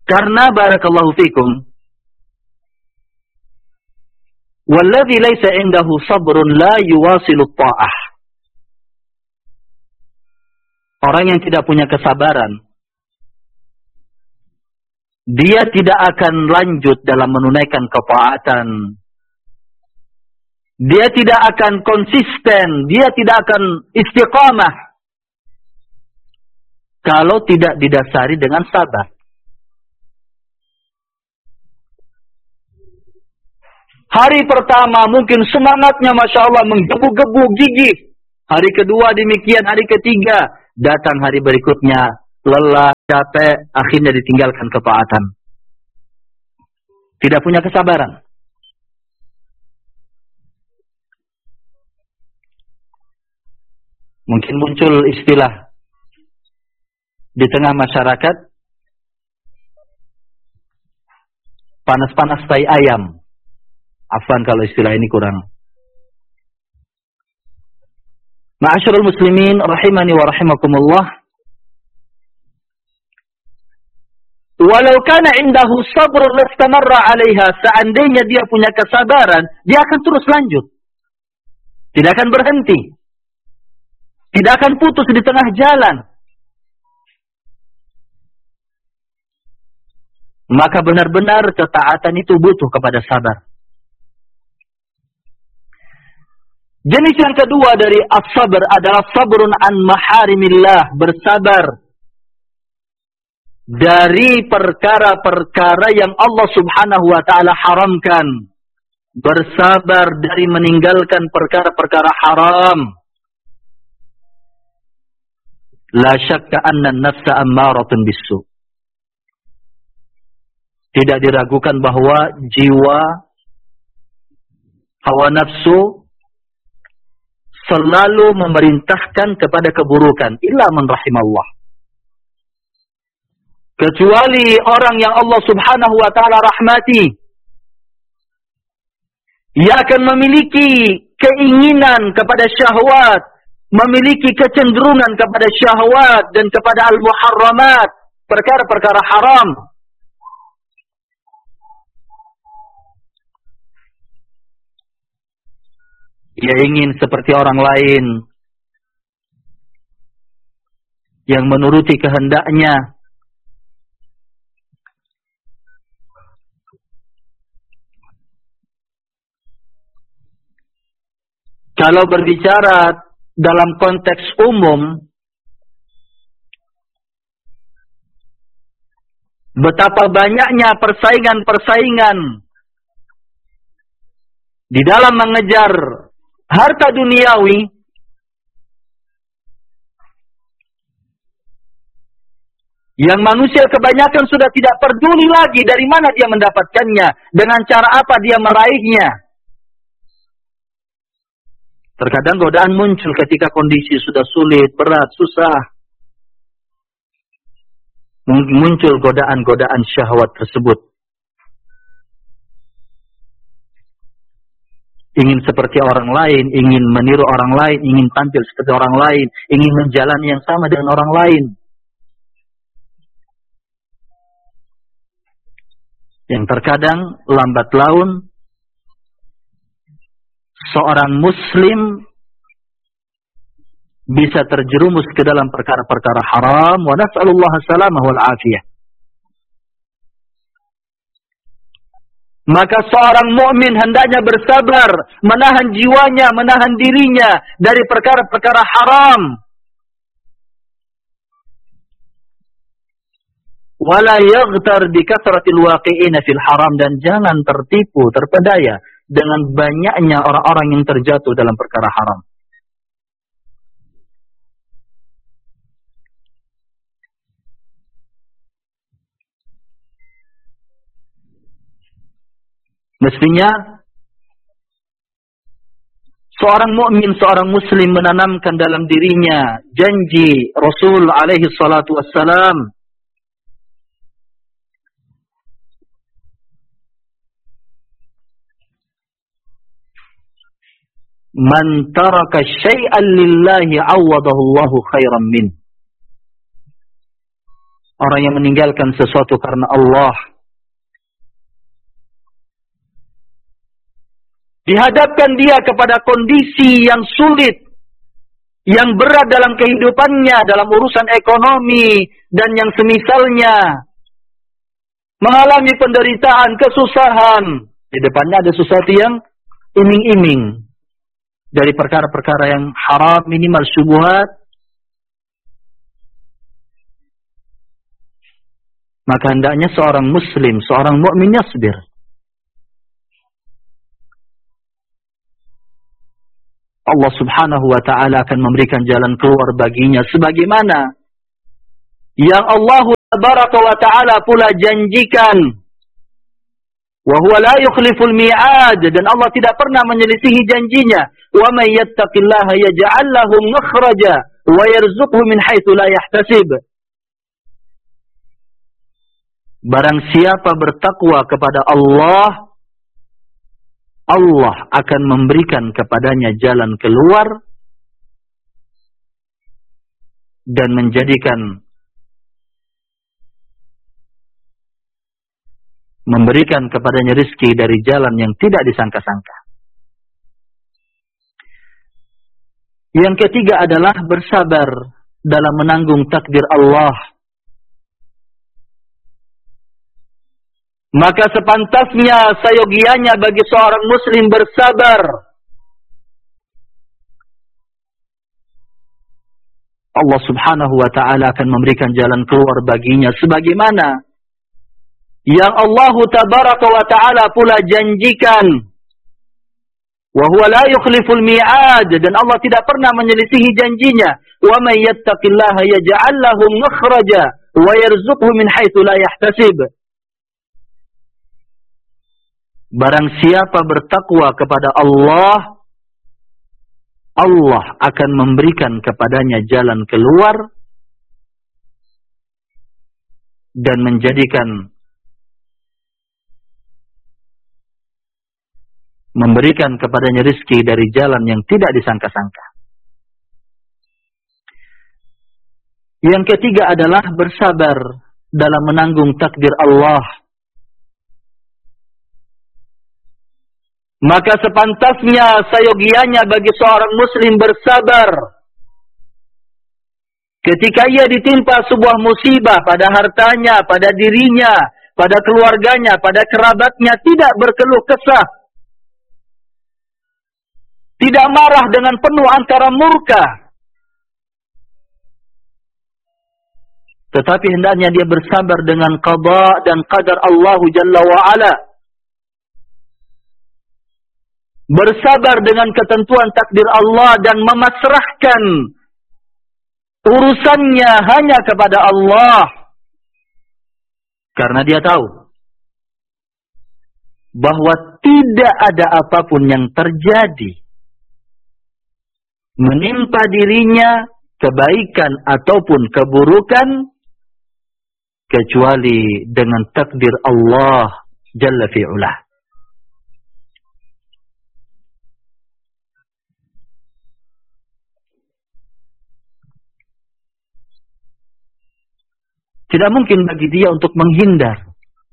Karena barakallahu fikum, walladzi laisa indahu sabrun la yuwasilu ta'ah. Orang yang tidak punya kesabaran, dia tidak akan lanjut dalam menunaikan ketaatan. Dia tidak akan konsisten, dia tidak akan istiqamah kalau tidak didasari dengan sabar. Hari pertama mungkin semangatnya Masya Allah menggebu-gebu gigih. Hari kedua demikian, hari ketiga. Datang hari berikutnya, lelah, capek, akhirnya ditinggalkan ketaatan. Tidak punya kesabaran. Mungkin muncul istilah di tengah masyarakat, panas-panas tai ayam. Afwan kalau istilah ini kurang. Ma'asyiral muslimin rahimani wa rahimakumullah. Walau kana indahu sabr lastamarra 'alaiha, seandainya dia punya kesabaran, dia akan terus lanjut. Tidak akan berhenti. Tidak akan putus di tengah jalan. Maka benar-benar ketaatan itu butuh kepada sabar. Jenis yang kedua dari as-sabr adalah sabrun an maharimillah, bersabar dari perkara-perkara yang Allah Subhanahu wa taala haramkan. Bersabar dari meninggalkan perkara-perkara haram. La syakka anna an-nafsa ammaratun bis-su. Tidak diragukan bahwa jiwa, hawa nafsu selalu memerintahkan kepada keburukan. Illa man rahimallah. Kecuali orang yang Allah Subhanahu wa taala rahmati. Ia akan memiliki keinginan kepada syahwat, memiliki kecenderungan kepada syahwat dan kepada al-muharramat, perkara-perkara haram. Ia ingin seperti orang lain yang menuruti kehendaknya. Kalau berbicara dalam konteks umum, betapa banyaknya persaingan-persaingan di dalam mengejar harta duniawi, yang manusia kebanyakan sudah tidak peduli lagi dari mana dia mendapatkannya, dengan cara apa dia meraihnya. Terkadang godaan muncul ketika kondisi sudah sulit, berat, susah. Muncul godaan-godaan syahwat tersebut. Ingin seperti orang lain, ingin meniru orang lain, ingin tampil seperti orang lain, ingin menjalani yang sama dengan orang lain. Yang terkadang lambat laun seorang muslim bisa terjerumus ke dalam perkara-perkara haram. Wa nas'alullaha salamah wal afiyah. Maka seorang mukmin hendaknya bersabar, menahan jiwanya, menahan dirinya dari perkara-perkara haram. Wala yaghtar bi kathratil waqi'ina fil haram, dan jangan tertipu, terpedaya dengan banyaknya orang-orang yang terjatuh dalam perkara haram. Mestinya seorang mukmin, seorang muslim menanamkan dalam dirinya janji Rasul alaihi salatu wassalam, man taraka syai'an lillahi 'awwadahu Allahu khairan min. Orang yang meninggalkan sesuatu karena Allah, dihadapkan dia kepada kondisi yang sulit, yang berat dalam kehidupannya, dalam urusan ekonomi, dan yang semisalnya. Mengalami penderitaan, kesusahan. Di depannya ada sesuatu yang iming-iming. Dari perkara-perkara yang haram, minimal syubhat. Maka hendaknya seorang muslim, seorang mukmin yasbir. Allah subhanahu wa ta'ala akan memberikan jalan keluar baginya. Sebagaimana yang Allah tabaraka wa ta'ala pula janjikan. Wa huwa la yukhliful mi'ad. Dan Allah tidak pernah menyelisihi janjinya. Wa man yattaqillaha yaj'al lahu makhraja wa yarzuqhu min haitsu la yahtasib. Barang siapa bertakwa kepada Allah, Allah akan memberikan kepadanya jalan keluar dan memberikan kepadanya rezeki dari jalan yang tidak disangka-sangka. Yang ketiga adalah bersabar dalam menanggung takdir Allah. Maka sepantasnya, sayogianya bagi seorang muslim bersabar. Allah subhanahu wa ta'ala akan memberikan jalan keluar baginya. Sebagaimana yang Allah tabaraka wa ta'ala pula janjikan. Wa huwa la yukhliful mi'ad. Dan Allah tidak pernah menyelisihi janjinya. Wa man yattaqillaha yaj'al lahu makhraja wa yarzuqhu min haitsu la yahtasib. Barang siapa bertakwa kepada Allah, Allah akan memberikan kepadanya jalan keluar dan memberikan kepadanya rezeki dari jalan yang tidak disangka-sangka. Yang ketiga adalah bersabar dalam menanggung takdir Allah. Maka sepantasnya, sayogianya bagi seorang muslim bersabar ketika ia ditimpa sebuah musibah pada hartanya, pada dirinya, pada keluarganya, pada kerabatnya, tidak berkeluh kesah, tidak marah dengan penuh antara murka, tetapi hendaknya dia bersabar dengan qada dan qadar Allah Jalla wa'ala. Bersabar dengan ketentuan takdir Allah dan memasrahkan urusannya hanya kepada Allah. Karena dia tahu bahwa tidak ada apapun yang terjadi menimpa dirinya, kebaikan ataupun keburukan, kecuali dengan takdir Allah Jalla fi'ulah. Tidak mungkin bagi dia untuk menghindar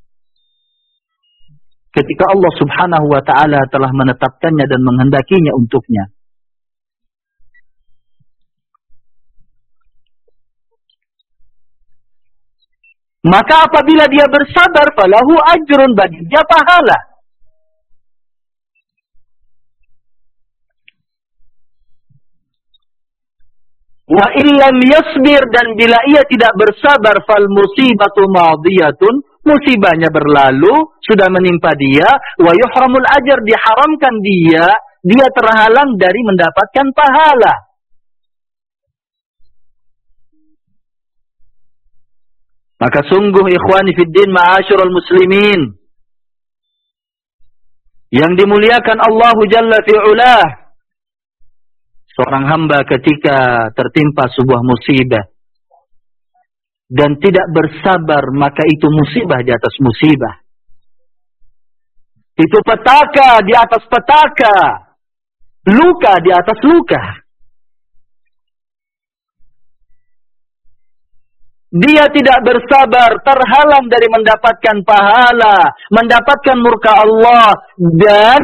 ketika Allah subhanahu wa ta'ala telah menetapkannya dan menghendakinya untuknya. Maka apabila dia bersabar, falahu ajrun, baginya pahala. Wa illam yasbir, dan bila ia tidak bersabar, fal musibatu madiyatun, musibahnya berlalu, sudah menimpa dia, wa yuhramul ajr, diharamkan dia terhalang dari mendapatkan pahala. Maka sungguh ikhwani fiddin ma'asyiral muslimin yang dimuliakan Allah Jalla fi'ulah, seorang hamba ketika tertimpa sebuah musibah dan tidak bersabar, maka itu musibah di atas musibah. Itu petaka di atas petaka, luka di atas luka. dia tidak bersabar, terhalang dari mendapatkan pahala, mendapatkan murka Allah, dan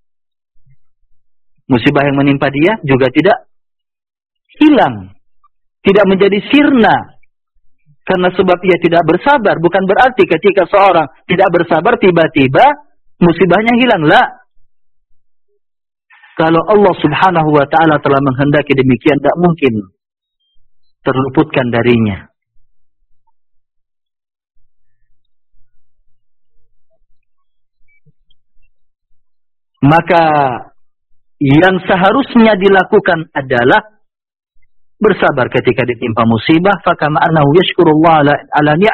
musibah yang menimpa dia juga tidak hilang, tidak menjadi sirna. Karena sebab ia tidak bersabar, bukan berarti ketika seorang tidak bersabar tiba-tiba musibahnya hilang. La. Kalau Allah Subhanahu wa taala telah menghendaki demikian, tidak mungkin terluputkan darinya. Maka yang seharusnya dilakukan adalah bersabar ketika ditimpa musibah, fakama annahu yashkurullah ala